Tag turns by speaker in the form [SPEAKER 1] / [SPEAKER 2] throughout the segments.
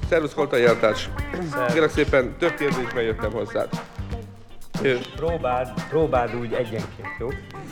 [SPEAKER 1] Szervusz, Koltai eltárs. Kérlek szépen, több kérdésben jöttem hozzád.
[SPEAKER 2] Próbáld úgy egyenként, jó?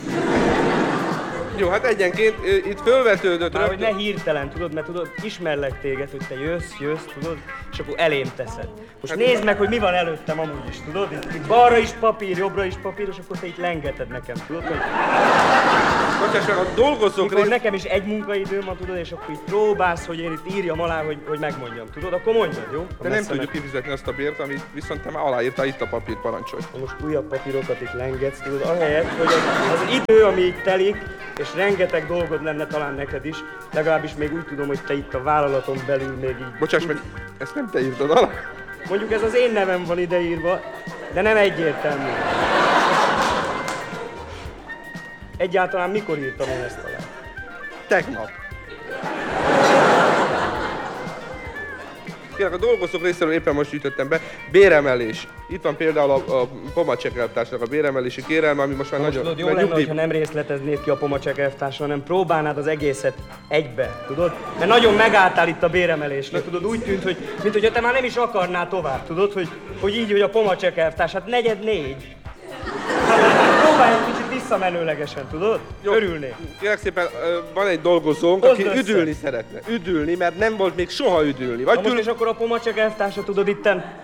[SPEAKER 1] Jó, hát egyenként itt fölvetődött
[SPEAKER 2] Már hogy ne hirtelen, tudod, mert tudod, ismerlek téged, hogy te jössz, tudod, és akkor elém teszed. Most hát nézd meg, hogy mi van előttem amúgy is, tudod? Itt balra is papír, jobbra is papír, és akkor te itt lengeted nekem, tudod? Hogy...
[SPEAKER 1] Bocsáss meg, a dolgozók
[SPEAKER 2] Mikor nekem is egy munkaidőm van, tudod, és akkor itt próbálsz, hogy én itt írjam alá, hogy megmondjam, tudod? Akkor mondjad, jó?
[SPEAKER 1] De nem tudjuk kifizetni azt a bért, amit viszont te már aláírtál, itt a papír, parancsolj.
[SPEAKER 2] Most újabb papírokat itt lengetsz, tudod, ahelyett, hogy az idő, ami itt telik, és rengeteg dolgod lenne talán neked is, legalábbis még úgy tudom, hogy te itt a vállalaton belül még így...
[SPEAKER 1] Bocsáss meg, ezt nem te írtad alá?
[SPEAKER 2] Mondjuk ez az én nevem van ideírva, de nem egyértelmű. Egyáltalán mikor írtam én ezt alá?
[SPEAKER 1] Tegnap. Kérlek, a dolgozók részéről éppen most gyűjtöttem be. Béremelés. Itt van például a Pomacek elvtársnak a béremelési kérelme, ami most már nagyon...
[SPEAKER 2] Tudod, jó lenne, hogyha nem részleteznéd ki a Pomacek elvtársra, hanem próbálnád az egészet egybe, tudod? Mert nagyon megálltál itt a béremelésnek, tudod, úgy tűnt, hogy mint hogyha te már nem is akarnál tovább, tudod, hogy így, hogy a Pomacek elvtárs, hát 4:45. Próbálj egy kicsit visszamenőlegesen, tudod?
[SPEAKER 1] Jó.
[SPEAKER 2] Örülnék.
[SPEAKER 1] Kérlek szépen, van egy dolgozónk, aki üdülni szeretne. Üdülni, mert nem volt még soha üdülni. Vagy
[SPEAKER 2] most és akkor a Pomacek elvtársa, tudod, itten...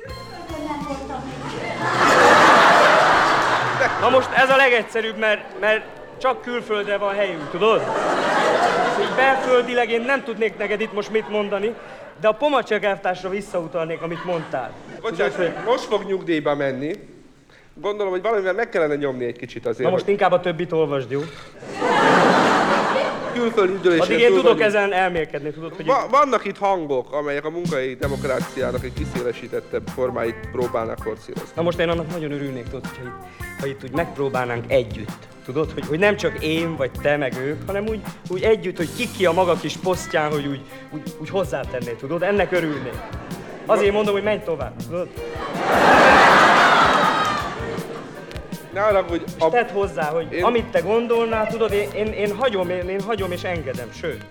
[SPEAKER 2] Na most ez a legegyszerűbb, mert csak külföldre van helyünk, tudod? Így belföldileg én nem tudnék neked itt most mit mondani, de a Pomacek elvtársra visszautalnék, amit mondtál.
[SPEAKER 1] Bocsáss, most fog nyugdíjba menni. Gondolom, hogy valamivel meg kellene nyomni egy kicsit azért.
[SPEAKER 2] Na most inkább a többit olvasd, jó?
[SPEAKER 1] Külföldi üdülésen
[SPEAKER 2] addig én tudok ezen elmélkedni, tudod, hogy...
[SPEAKER 1] Vannak itt hangok, amelyek a munkai demokráciának egy kiszélesítettebb formáit próbálnak forszírozni.
[SPEAKER 2] Na most én annak nagyon örülnék, tudod, ha itt úgy megpróbálnánk együtt. Tudod, hogy nem csak én vagy te meg ők, hanem úgy együtt, hogy ki a maga kis posztján, hogy úgy hozzátenné, tudod? Ennek örülnék. Azért mondom, hogy menj tovább, tudod?
[SPEAKER 1] Ne arra, hogy...
[SPEAKER 2] És tedd hozzá, hogy amit te gondolnál, tudod, én hagyom és engedem, sőt.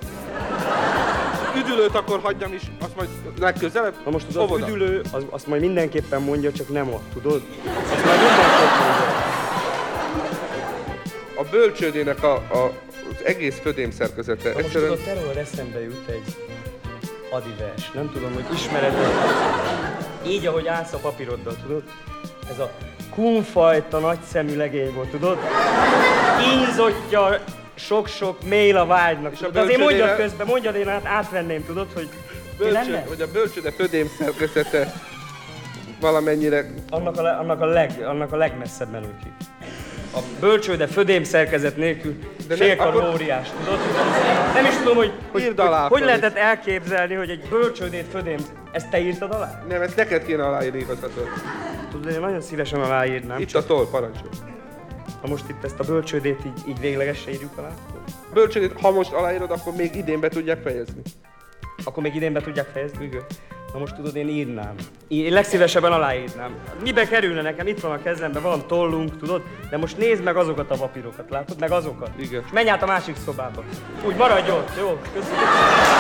[SPEAKER 1] Üdülőt akkor hagyjam is, azt majd legközelebb.
[SPEAKER 2] Na most az üdülő, azt majd mindenképpen mondja, csak nem ott, tudod? Azt majd mindenképpen mondja.
[SPEAKER 1] A bölcsődének az egész födém szerkezete.
[SPEAKER 2] Na most tudod, terről eszembe jut egy adivers. Nem tudom, hogy ismered így, ahogy állsz a papíroddal, tudod? Ez a kunfajta nagyszemű legény volt, tudod? Kínzottja sok-sok mél a vágynak. De azért mondjad közben, én átvenném, tudod, hogy
[SPEAKER 1] hogy a bölcsőde födém szerkezete valamennyire...
[SPEAKER 2] Annak a legmesszebb menőkig. A bölcsőde födém szerkezet nélkül félkarú óriás, tudod? Nem is tudom, hogy lehetett elképzelni, hogy egy bölcsődét födém... Ezt te írtad alá?
[SPEAKER 1] Nem, ezt neked kéne aláírni, igazgató.
[SPEAKER 2] Tudod, én nagyon szívesen aláírnám.
[SPEAKER 1] Itt a toll, parancsolj.
[SPEAKER 2] Ha most itt ezt a bölcsődét így véglegesen írjuk alá?
[SPEAKER 1] A bölcsődét, ha most aláírod, akkor még idén be tudják fejezni.
[SPEAKER 2] Akkor még idén be tudják fejezni? Igen. Na most tudod, én írnám. Én legszívesebben aláírnám. Mibe kerülne nekem? Itt van a kezemben, van tollunk, tudod? De most nézd meg azokat a papírokat, látod? Meg azokat.
[SPEAKER 1] Igen.
[SPEAKER 2] És menj át a másik szobába. Úgy maradj ott, jó? Köszönöm.